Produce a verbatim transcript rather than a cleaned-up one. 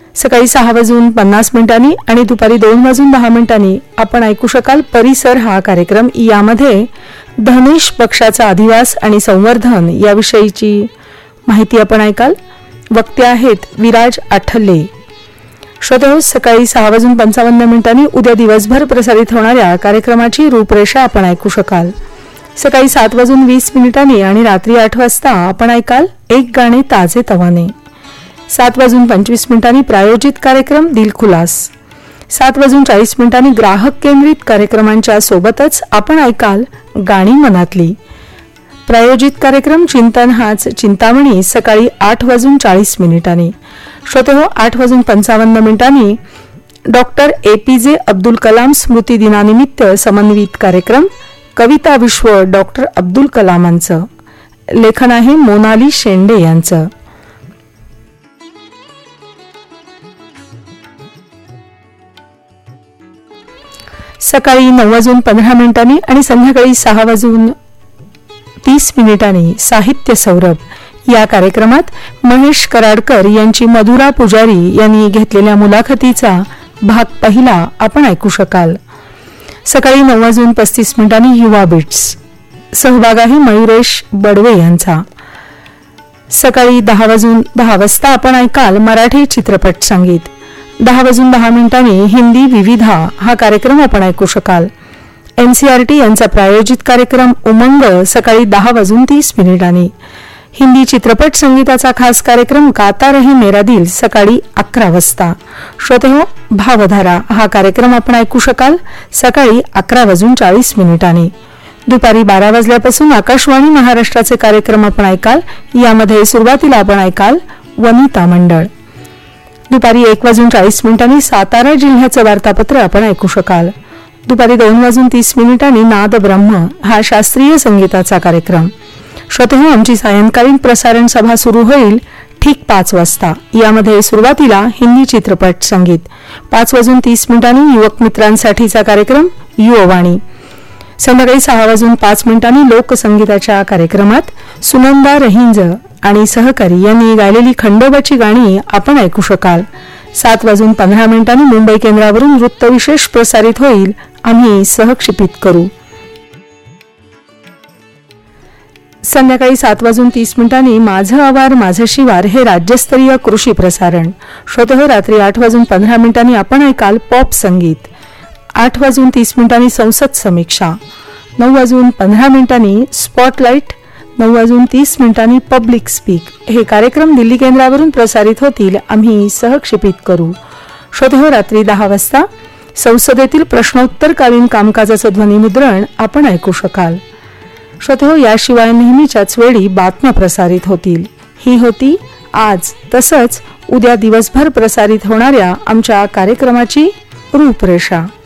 सकाळी सहा वाजून पन्नास मिनिटांनी आणि दुपारी दोन वाजून दहा मिनिटांनी आपण ऐकू शकाल परिसर हा कार्यक्रम. यामध्ये धनेश पक्षाचा अधिवास आणि संवर्धन याविषयीची माहिती आपण ऐकाल. वक्ते आहेत विराज आठल्ले. श्रोतो, सकाळी सहा वाजून पंचावन्न मिनिटांनी उद्या दिवसभर प्रसारित होणाऱ्या कार्यक्रमाची रूपरेषा आपण ऐकू शकाल. सकाळी सात वाजून वीस मिनिटांनी आणि रात्री आठ वाजता आपण ऐकाल एक गाणे ताजे तवाने. सात वाजून पंचवीस मिनिटांनी प्रायोजित कार्यक्रम दिलखुलास. सात वाजून चाळीस मिनिटांनी ग्राहक केंद्रित कार्यक्रमांच्या सोबतच आपण ऐकाल गाणी मनातली. प्रायोजित कार्यक्रम चिंतन हाच चिंतामणी सकाळी आठ वाजून चाळीस मिनिटांनी. श्रोतेहो, आठ वाजून पंचावन्न मिनिटांनी डॉक्टर ए पी जे अब्दुल कलाम स्मृती दिनानिमित्त समन्वित कार्यक्रम कविता विश्व डॉक्टर अब्दुल कलामांचं. लेखन आहे मोनाली शेंडे यांचं. सकाळी नऊ वाजून पंधरा मिनिटांनी आणि संध्याकाळी सहा वाजून तीस मिनिटांनी साहित्य सौरभ या कार्यक्रमात महेश कराडकर यांची मधुरा पुजारी यांनी घेतलेल्या मुलाखतीचा भाग पहिला आपण ऐकू शकाल. सकाळी नऊ वाजून पस्तीस मिनिटांनी युवा बिट्स. सहभाग आहे मयुरेश बडवे यांचा. सकाळी दहा वाजून दहा वाजता आपण ऐकाल मराठी चित्रपट संगीत. दहा वाजून दहा मिनिटांनी हिंदी विविधा हा कार्यक्रम आपण ऐकू शकाल. एनसीआरटी यांचा प्रायोजित कार्यक्रम उमंग सकाळी दहा वाजून तीस मिनिटांनी. हिंदी चित्रपट संगीताचा खास कार्यक्रम गाता रहे मेरा दिल सकाळी अकरा वाजता. श्रोतेहो, भावधारा हा कार्यक्रम आपण ऐकू शकाल सकाळी अकरा वाजून चाळीस मिनिटांनी. दुपारी बारा वाजल्यापासून आकाशवाणी महाराष्ट्राचे कार्यक्रम आपण ऐकाल. यामध्ये सुरुवातीला आपण ऐकाल वनिता मंडळ. दुपारी एक वाजून चाळीस मिनिटांनी सातारा जिल्ह्याचं वार्तापत्र आपण ऐकू शकाल. दुपारी दोन वाजून तीस मिनिटांनी नाद ब्रह्म हा शास्त्रीय संगीताचा कार्यक्रम. श्रोतेहो, आमची सायंकालीन प्रसारण सभा सुरू होईल ठीक पाच वाजता. यामध्ये सुरुवातीला हिंदी चित्रपट संगीत. पाच वाजून तीस मिनिटांनी युवक मित्रांसाठीचा कार्यक्रम युववाणी. संध्याकाळी सहा वाजून पाच मिनिटांनी लोकसंगीताच्या कार्यक्रमात सुनंदा रहिंज आणि सहकारी यांनी गायलेली खंडोबाची गाणी आपण ऐकू शकाल. सात वाजून पंधरा मिनिटांनी मुंबई केंद्रावरून वृत्तविशेष प्रसारित होईल. आम्ही सहक्षेपित करू. संध्याकाळी सात वाजून तीस मिनिटांनी माझं आवार माझं शिवार हे राज्यस्तरीय कृषी प्रसारण. श्रोतेहो, रात्री आठ वाजून पंधरा मिनिटांनी आपण ऐकाल पॉप संगीत. आठ वाजून तीस मिनिटांनी संसद समीक्षा. नऊ वाजून पंधरा मिनिटांनी स्पॉटलाइट. नऊ वाजून तीस मिनिटांनी पब्लिक स्पीक हे कार्यक्रम दिल्ली केंद्रावरून प्रसारित होतील. आम्ही सहक्षेपित करू. श्रोतेहो, रात्री दहा वाजता संसदेतील प्रश्नोत्तरकालीन कामकाजाचं ध्वनिमुद्रण आपण ऐकू शकाल. श्रोतेहो, याशिवाय नेहमीच्याच वेळी बातम्या प्रसारित होतील. ही होती आज तसंच उद्या दिवसभर प्रसारित होणाऱ्या आमच्या कार्यक्रमाची रूपरेषा.